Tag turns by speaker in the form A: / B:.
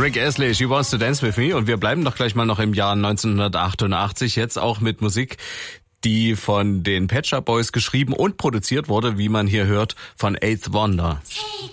A: Rick Astley, She Wants to Dance With Me. Und wir bleiben doch gleich mal noch im Jahr 1988, jetzt auch mit Musik, die von den Pet Shop Boys geschrieben und produziert wurde, wie man hier hört, von Eighth Wonder.